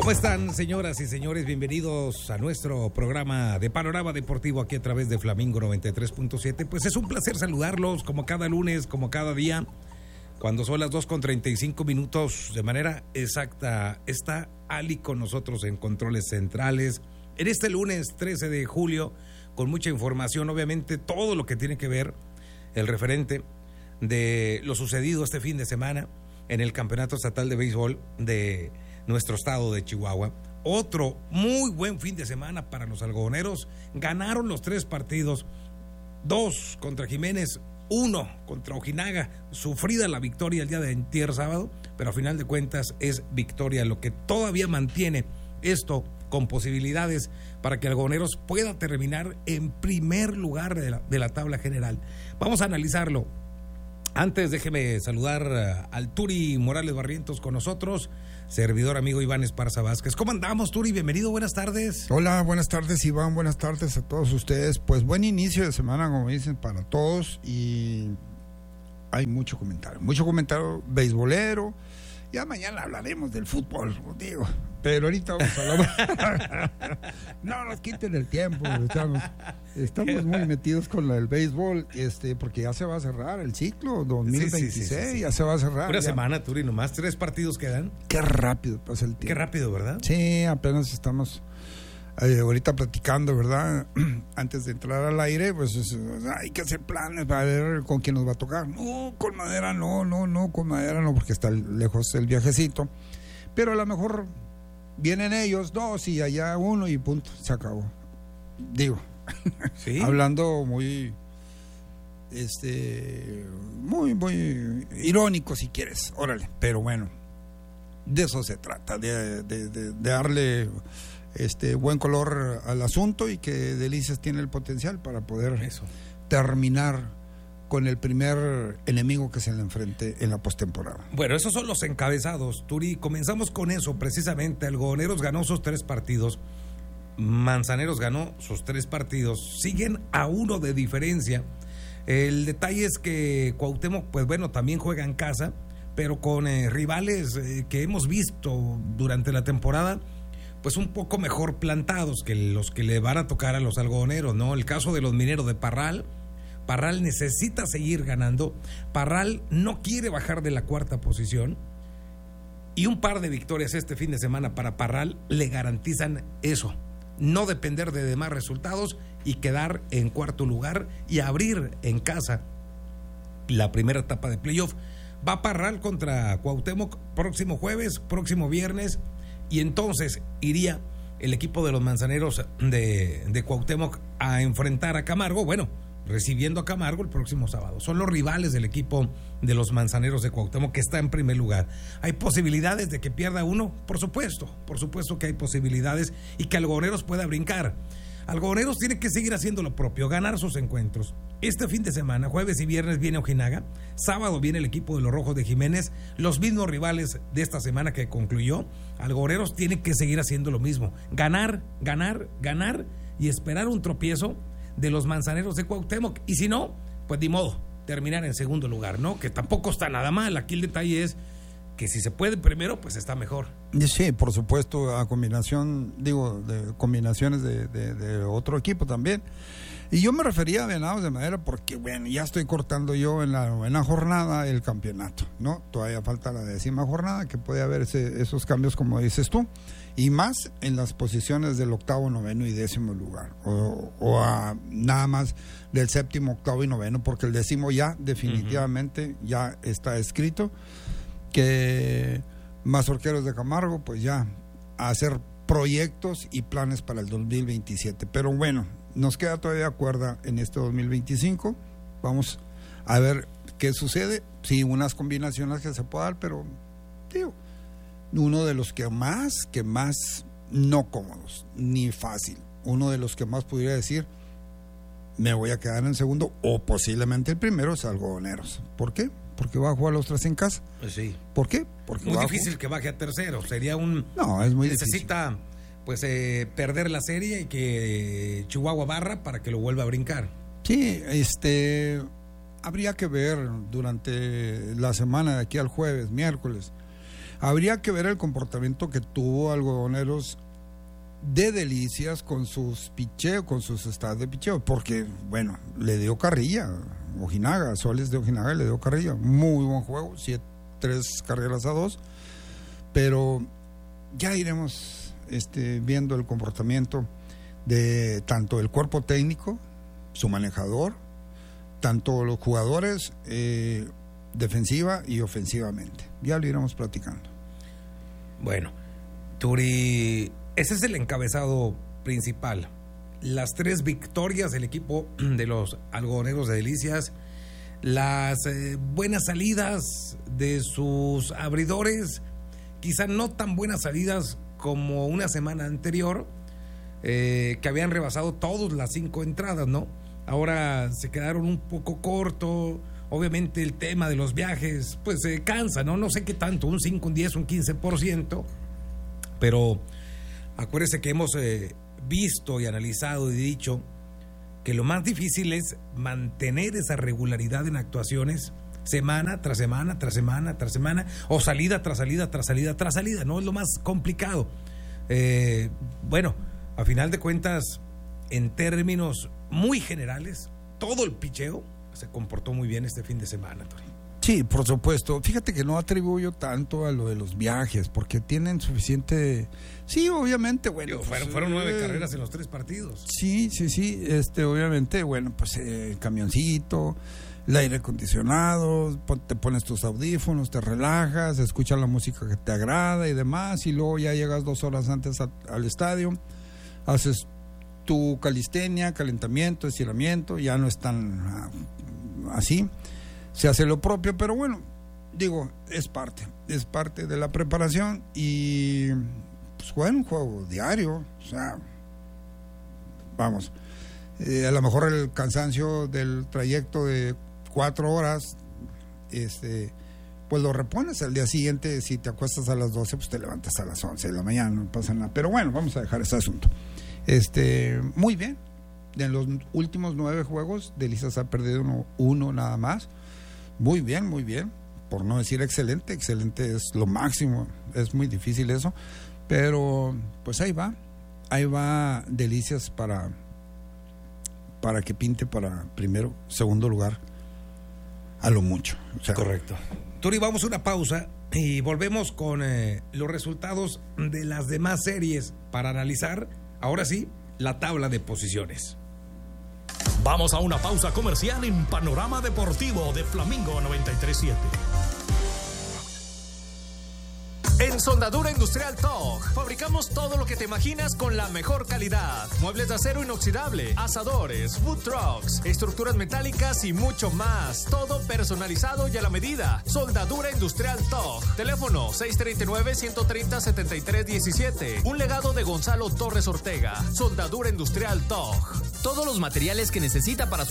¿Cómo están, señoras y señores? Bienvenidos a nuestro programa de Panorama Deportivo aquí a través de Flamingo 93.7. Pues es un placer saludarlos como cada lunes, como cada día. Cuando son las 2:35 de manera exacta, está Ali con nosotros en Controles Centrales. En este lunes 13 de julio, con mucha información, obviamente todo lo que tiene que ver el referente de lo sucedido este fin de semana en el Campeonato Estatal de Béisbol de nuestro estado de Chihuahua. Otro muy buen fin de semana para los algodoneros. Ganaron los 3 partidos, 2 contra Jiménez, 1 contra Ojinaga. Sufrida la victoria el día de ayer sábado, pero a final de cuentas es victoria, lo que todavía mantiene esto con posibilidades para que Algodoneros pueda terminar en primer lugar de la tabla general. Vamos a analizarlo. Antes déjeme saludar al Turi Morales Barrientos con nosotros, servidor amigo Iván Esparza Vázquez. ¿Cómo andamos, Turi? Bienvenido, buenas tardes. Hola, buenas tardes, Iván, buenas tardes a todos ustedes. Pues buen inicio de semana, como dicen, para todos, y hay mucho comentario beisbolero. Ya mañana hablaremos del fútbol, digo, pero ahorita vamos a hablar. No nos quiten el tiempo, estamos muy metidos con el béisbol, porque ya se va a cerrar el ciclo 2026, sí. Ya se va a cerrar. Una semana, Turi, nomás 3 partidos quedan. Qué rápido pasa el tiempo. Qué rápido, ¿verdad? Sí, apenas estamos ahorita platicando, ¿verdad? Antes de entrar al aire, pues hay que hacer planes para ver con quién nos va a tocar. No, con Madera no, con Madera no, porque está lejos el viajecito. Pero a lo mejor vienen ellos 2 y allá 1 y punto, se acabó. Digo, ¿sí? Hablando muy muy irónico si quieres, órale, pero bueno, de eso se trata, de darle buen color al asunto, y que Delicias tiene el potencial para poder terminar con el primer enemigo que se le enfrente en la postemporada. Bueno, esos son los encabezados, Turi. Comenzamos con eso precisamente. Algodoneros ganó sus 3 partidos, Manzaneros ganó sus 3 partidos, siguen a 1 de diferencia. El detalle es que Cuauhtémoc, pues bueno, también juega en casa, pero con rivales que hemos visto durante la temporada, pues un poco mejor plantados que los que le van a tocar a los algodoneros, ¿no? El caso de los Mineros de Parral necesita seguir ganando. Parral no quiere bajar de la 4ª posición, y un par de victorias este fin de semana para Parral le garantizan eso, no depender de demás resultados y quedar en 4º lugar y abrir en casa la primera etapa de playoff. Va Parral contra Cuauhtémoc próximo jueves, próximo viernes, y entonces iría el equipo de los Manzaneros de Cuauhtémoc a enfrentar a Camargo, bueno, recibiendo a Camargo el próximo sábado. Son los rivales del equipo de los Manzaneros de Cuauhtémoc, que está en primer lugar. ¿Hay posibilidades de que pierda uno? Por supuesto que hay posibilidades, y que Algodoneros pueda brincar. Algodoneros tiene que seguir haciendo lo propio, ganar sus encuentros. Este fin de semana, jueves y viernes, viene Ojinaga, sábado viene el equipo de los Rojos de Jiménez, los mismos rivales de esta semana que concluyó. Algodoneros tiene que seguir haciendo lo mismo, ganar y esperar un tropiezo de los Manzaneros de Cuauhtémoc, y si no, pues ni modo, terminar en segundo lugar, ¿no? Que tampoco está nada mal. Aquí el detalle es que si se puede primero, pues está mejor. Sí, por supuesto, a combinación, de combinaciones de otro equipo también. Y yo me refería a Venados de Madera porque, bueno, ya estoy cortando yo en la 9ª jornada el campeonato, ¿no? Todavía falta la 10ª jornada, que puede haber esos cambios, como dices tú, y más en las posiciones del 8º, 9º y 10º lugar, o nada más del 7º, 8º y 9º, porque el 10º ya definitivamente ya está escrito, que Mazorqueros de Camargo, pues ya a hacer proyectos y planes para el 2027. Pero bueno, nos queda todavía cuerda en este 2025. Vamos a ver qué sucede. Sí, unas combinaciones que se pueda dar, pero digo, uno de los que más no cómodos, ni fácil. Uno de los que más pudiera decir, me voy a quedar en segundo o posiblemente el primero, es Algodoneros. ¿Por qué? Porque va a jugar los 3 en casa. Sí. ¿Por qué? Porque muy difícil que baje a tercero. Sería No, es muy necesita difícil. Pues perder la serie y que Chihuahua barra para que lo vuelva a brincar. Sí, habría que ver durante la semana de aquí al jueves, miércoles, Habría que ver el comportamiento que tuvo Algodoneros de Delicias con sus picheos, con sus estados de picheo, porque, bueno, le dio carrilla Ojinaga, Soles de Ojinaga le dio carrilla. Muy buen juego, 3 carreras a 2, pero ya iremos viendo el comportamiento de tanto el cuerpo técnico, su manejador, tanto los jugadores, defensiva y ofensivamente. Ya lo iremos platicando. Bueno, Turi, ese es el encabezado principal. Las 3 victorias del equipo de los Algodoneros de Delicias, las buenas salidas de sus abridores, quizá no tan buenas salidas como una semana anterior, que habían rebasado todas las 5 entradas, ¿no? Ahora se quedaron un poco corto. Obviamente el tema de los viajes pues se cansa, ¿no? No sé qué tanto, un 5, un 10, un 15%, pero acuérdese que hemos visto y analizado y dicho que lo más difícil es mantener esa regularidad en actuaciones semana tras semana, tras semana, tras semana, o salida tras salida, tras salida, tras salida, ¿no? Es lo más complicado. Bueno, a final de cuentas, en términos muy generales, todo el picheo se comportó muy bien este fin de semana, Tori. Sí, por supuesto. Fíjate que no atribuyo tanto a lo de los viajes, porque tienen suficiente... Sí, obviamente, bueno... Fueron 9 carreras en los 3 partidos. Sí. Obviamente, bueno, pues el camioncito, el aire acondicionado, te pones tus audífonos, te relajas, escuchas la música que te agrada y demás, y luego ya llegas 2 horas antes al estadio, haces tu calistenia, calentamiento, estiramiento, ya no es tan así, se hace lo propio, pero bueno, digo, es parte de la preparación y pues jugar un juego diario, o sea, vamos, a lo mejor el cansancio del trayecto de 4 horas, pues lo repones al día siguiente. Si te acuestas a las 12, pues te levantas a las 11 de la mañana, no pasa nada, pero bueno, vamos a dejar ese asunto. Muy bien. En los últimos 9 juegos, Delicias ha perdido uno nada más. Muy bien, por no decir excelente. Excelente es lo máximo, es muy difícil eso, pero pues ahí va Delicias para que pinte para primero, segundo lugar, a lo mucho. O sea, correcto. Turi, vamos a una pausa y volvemos con los resultados de las demás series para analizar, ahora sí, la tabla de posiciones. Vamos a una pausa comercial en Panorama Deportivo de Flamingo 93.7. En Soldadura Industrial TOG fabricamos todo lo que te imaginas con la mejor calidad. Muebles de acero inoxidable, asadores, food trucks, estructuras metálicas y mucho más. Todo personalizado y a la medida. Soldadura Industrial TOG. Teléfono 639-130-7317. Un legado de Gonzalo Torres Ortega. Soldadura Industrial TOG. Todos los materiales que necesita para su